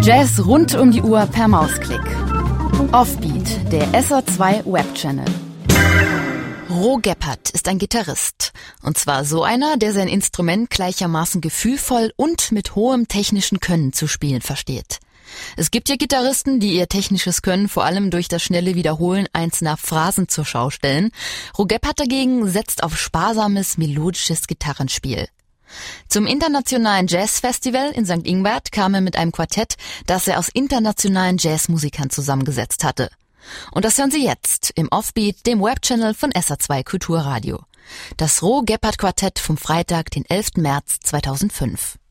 Jazz rund um die Uhr per Mausklick. Offbeat, der SR2 Webchannel. Ro Gebhardt ist ein Gitarrist. Und zwar so einer, der sein Instrument gleichermaßen gefühlvoll und mit hohem technischen Können zu spielen versteht. Es gibt ja Gitarristen, die ihr technisches Können vor allem durch das schnelle Wiederholen einzelner Phrasen zur Schau stellen. Ro Gebhardt dagegen setzt auf sparsames, melodisches Gitarrenspiel. Zum Internationalen Jazzfestival in St. Ingbert kam er mit einem Quartett, das er aus internationalen Jazzmusikern zusammengesetzt hatte. Und das hören Sie jetzt im Offbeat, dem Webchannel von SR2 Kulturradio. Das Ro Gebhardt Quartett vom Freitag, den 11. März 2005.